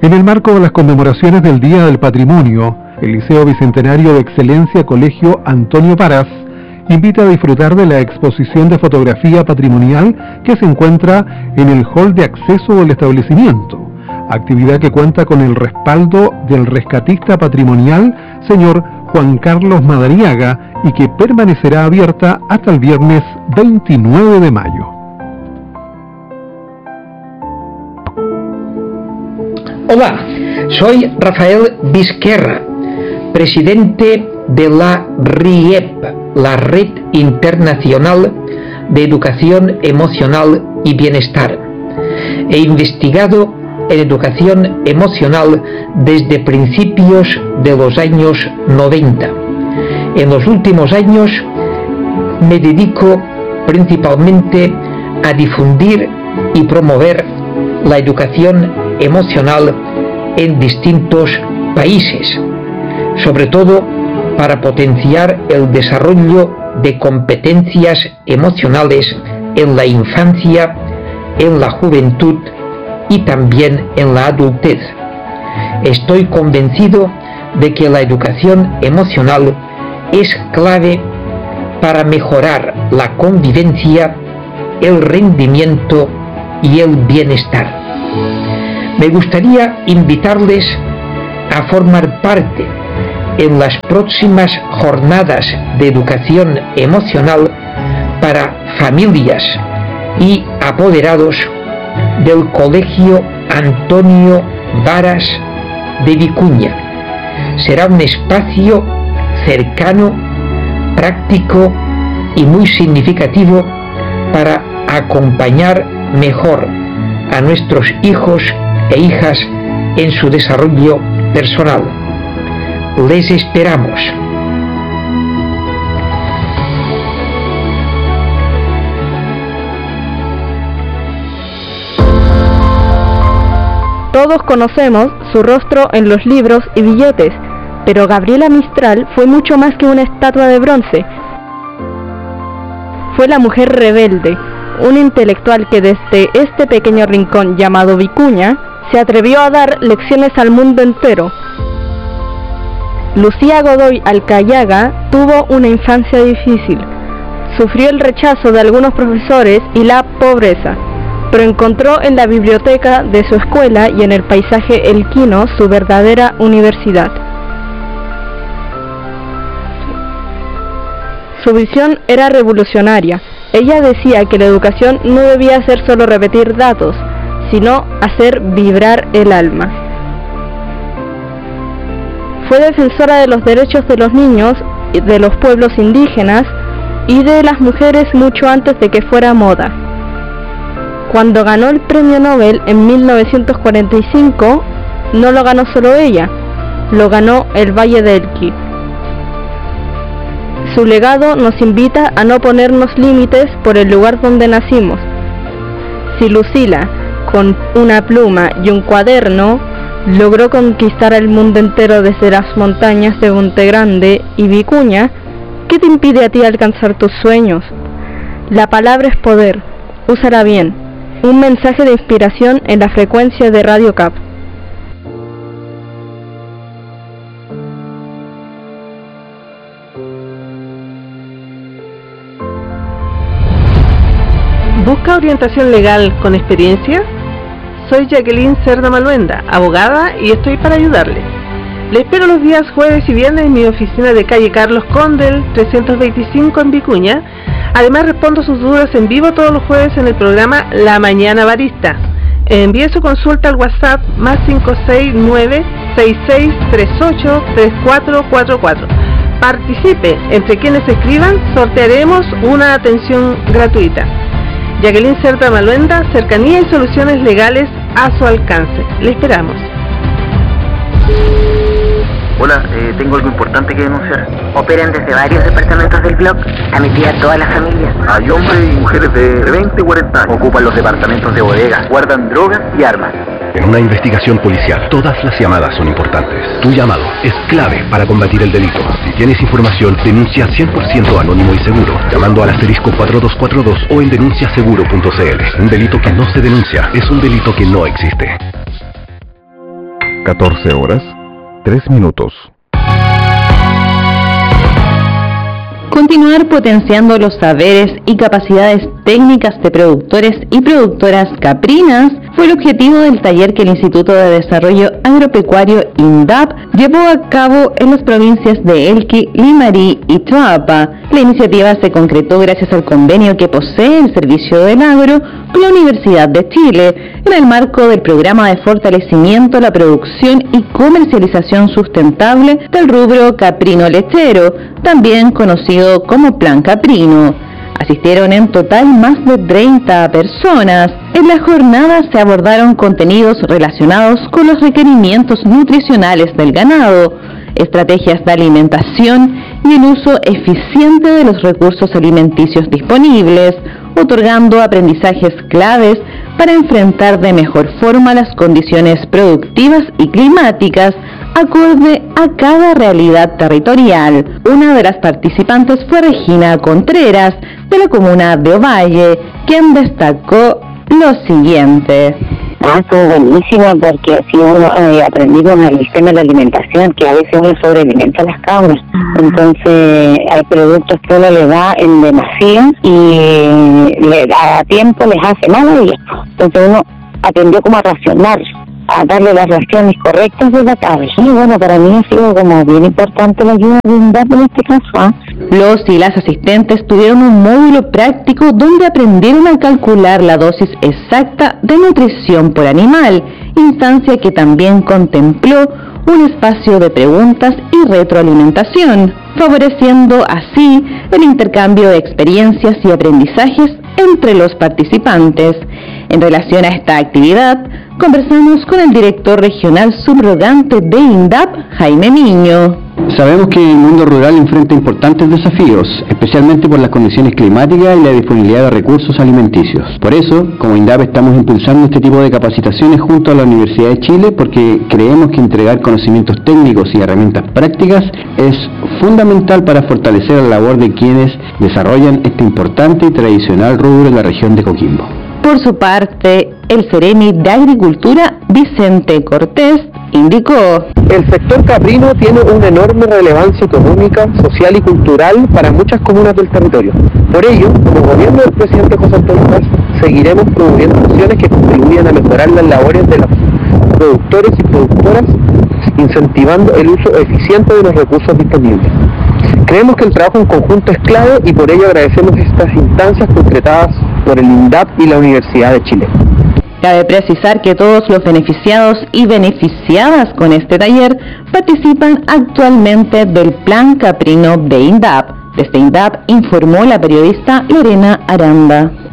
En el marco de las conmemoraciones del Día del Patrimonio, el Liceo Bicentenario de Excelencia Colegio Antonio Parás invita a disfrutar de la exposición de fotografía patrimonial que se encuentra en el hall de acceso del establecimiento, actividad que cuenta con el respaldo del rescatista patrimonial, señor Juan Carlos Madariaga, y que permanecerá abierta hasta el viernes 29 de mayo. Hola, soy Rafael Vizquerra, presidente de la RIEP, la Red Internacional de Educación Emocional y Bienestar. He investigado en educación emocional desde principios de los años 90. En los últimos años me dedico principalmente a difundir y promover la educación emocional en distintos países, sobre todo para potenciar el desarrollo de competencias emocionales en la infancia, en la juventud y también en la adultez. Estoy convencido de que la educación emocional es clave para mejorar la convivencia, el rendimiento y el bienestar. Me gustaría invitarles a formar parte en las próximas jornadas de educación emocional para familias y apoderados del Colegio Antonio Varas de Vicuña. Será un espacio cercano, práctico y muy significativo para acompañar mejor a nuestros hijos e hijas en su desarrollo personal. Les esperamos. Todos conocemos su rostro en los libros y billetes, pero Gabriela Mistral fue mucho más que una estatua de bronce. Fue la mujer rebelde, una intelectual que desde este pequeño rincón llamado Vicuña se atrevió a dar lecciones al mundo entero. Lucía Godoy Alcayaga tuvo una infancia difícil. Sufrió el rechazo de algunos profesores y la pobreza, pero encontró en la biblioteca de su escuela y en el paisaje elquino su verdadera universidad. Su visión era revolucionaria. Ella decía que la educación no debía ser solo repetir datos, sino hacer vibrar el alma. Fue defensora de los derechos de los niños, de los pueblos indígenas y de las mujeres mucho antes de que fuera moda. Cuando ganó el Premio Nobel en 1945, no lo ganó solo ella, lo ganó el Valle de Elqui. Su legado nos invita a no ponernos límites por el lugar donde nacimos. Si Lucila, con una pluma y un cuaderno, logró conquistar el mundo entero desde las montañas de Monte Grande y Vicuña, ¿qué te impide a ti alcanzar tus sueños? La palabra es poder, úsala bien. Un mensaje de inspiración en la frecuencia de Radio CAP. ¿Busca orientación legal con experiencia? Soy Jacqueline Cerda Maluenda, abogada, y estoy para ayudarle. Le espero los días jueves y viernes en mi oficina de calle Carlos Condel, 325 en Vicuña. Además respondo sus dudas en vivo todos los jueves en el programa La Mañana Barista. Envíe su consulta al WhatsApp más 569-6638-3444. Participe, entre quienes escriban sortearemos una atención gratuita. Jacqueline Cerda Maluenda, cercanía y soluciones legales a su alcance. Le esperamos. Hola, tengo algo importante que denunciar. Operan desde varios departamentos del blog a mi tía toda la familia. Hay hombres y mujeres de 20 y 40 años. Ocupan los departamentos de bodega, guardan drogas y armas. En una investigación policial, todas las llamadas son importantes. Tu llamado es clave para combatir el delito. Si tienes información, denuncia 100% anónimo y seguro, llamando al asterisco 4242 o en denunciaseguro.cl. Un delito que no se denuncia es un delito que no existe. 14 horas, 3 minutos. Continuar potenciando los saberes y capacidades técnicas de productores y productoras caprinas fue el objetivo del taller que el Instituto de Desarrollo Agropecuario INDAP llevó a cabo en las provincias de Elqui, Limarí y Choapa. La iniciativa se concretó gracias al convenio que posee el Servicio del Agro con la Universidad de Chile en el marco del programa de fortalecimiento a la producción y comercialización sustentable del rubro caprino lechero, también conocido como Plan Caprino. Asistieron en total más de 30 personas. En la jornada se abordaron contenidos relacionados con los requerimientos nutricionales del ganado, estrategias de alimentación y el uso eficiente de los recursos alimenticios disponibles, otorgando aprendizajes claves para enfrentar de mejor forma las condiciones productivas y climáticas acorde a cada realidad territorial. Una de las participantes fue Regina Contreras, de la comuna de Ovalle, quien destacó lo siguiente. Estuvo buenísimo porque así uno aprendí con el sistema de la alimentación, que a veces uno sobrealimenta a las cabras. Entonces hay productos que uno le da en demasía y a tiempo les hace mal, y entonces uno aprendió como a racionar, a darle las raciones correctas de la cabra. Y bueno, para mí ha sido como bien importante la ayuda de INDAP en este caso. Los y las asistentes tuvieron un módulo práctico donde aprendieron a calcular la dosis exacta de nutrición por animal, instancia que también contempló un espacio de preguntas y retroalimentación, favoreciendo así el intercambio de experiencias y aprendizajes entre los participantes. En relación a esta actividad, conversamos con el director regional subrogante de INDAP, Jaime Miño. Sabemos que el mundo rural enfrenta importantes desafíos, especialmente por las condiciones climáticas y la disponibilidad de recursos alimenticios. Por eso, como INDAP estamos impulsando este tipo de capacitaciones junto a la Universidad de Chile, porque creemos que entregar conocimientos técnicos y herramientas prácticas es fundamental para fortalecer la labor de quienes desarrollan este importante y tradicional rubro en la región de Coquimbo. Por su parte, el Ceremi de Agricultura, Vicente Cortés, indicó: el sector caprino tiene una enorme relevancia económica, social y cultural para muchas comunas del territorio. Por ello, como gobierno del presidente José Antonio Paz, seguiremos promoviendo acciones que contribuyan a mejorar las labores de los productores y productoras, incentivando el uso eficiente de los recursos disponibles. Creemos que el trabajo en conjunto es clave y por ello agradecemos estas instancias concretadas por el INDAP y la Universidad de Chile. Cabe precisar que todos los beneficiados y beneficiadas con este taller participan actualmente del Plan Caprino de INDAP. Desde INDAP informó la periodista Lorena Aranda.